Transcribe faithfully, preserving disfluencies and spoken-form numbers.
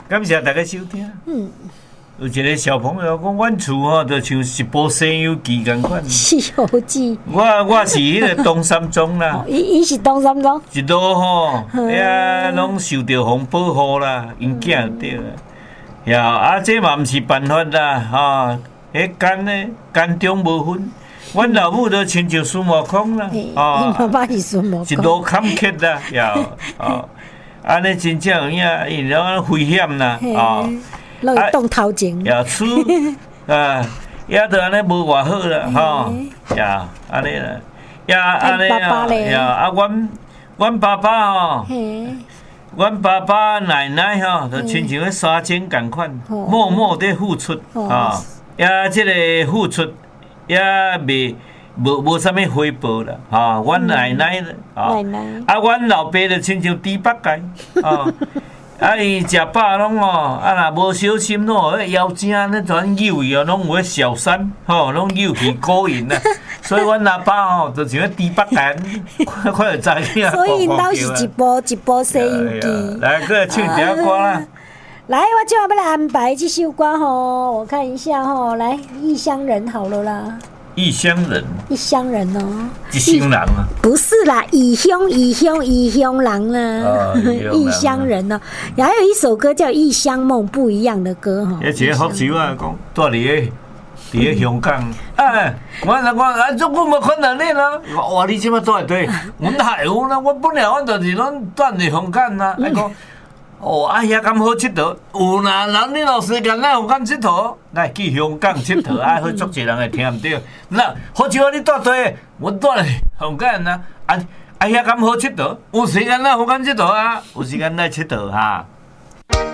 感谢大家收听。 嗯， 有一个小朋友讲，阮厝吼就像一部《西游记》共款。《 西游记》。 我我是迄个东山庄啦。 伊伊是东山庄。 一路吼，遐拢受着风保护啦，因囝就对啦。呀，啊，这嘛毋是办法啦，吼，迄干呢，干中无分。阮老母都亲像孙悟空啦， 哦，妈妈是孙悟空， 一路坎坷啦，呀，哦，安尼真正有影，因拢危险啦，哦， 拢会动头前， 呀，厝啊，也都安尼无偌好啦，吼，呀，安尼啦，呀，安尼啊，呀，啊，阮阮爸爸吼。阮爸爸奶奶吼，就亲像迄沙僧共款，默默地付出啊，也即个付出也未无无啥物回报啦，哈，阮奶奶啊，啊，阮老爸就亲像猪八戒啊，啊，伊食饱拢哦，啊，若无小心咯，迄腰正咧全扭去哦，拢有迄小三吼，拢扭去勾引啦。所以阮阿爸吼，就像迄猪八戒，快快就知影。 所以因兜是一部一部《西游记》。 来，搁唱一首歌啦。 来，我今晚要来安排这首歌吼，我看一下吼，来《异乡人》好了啦。 异乡人。异乡人哦。 一乡人啊。 不是啦，异乡异乡异乡人啊。异乡人哦，还有一首歌叫《异乡梦》，不一样的歌哈。 一个福州啊，讲住伫咧。伫咧香港，哎，我人讲，啊，这我无可能咧啦。我话你即摆住伫对，阮还有啦。我本来我就是拢住伫香港啦。伊讲，哦，啊遐咁好佚佗，有啦，人你有时间来香港佚佗，来去香港佚佗，啊，好足侪人会听毋着。那好像你住对，阮住咧香港啦，啊啊遐咁好佚佗，有时间来香港佚佗啊，有时间来佚佗哈。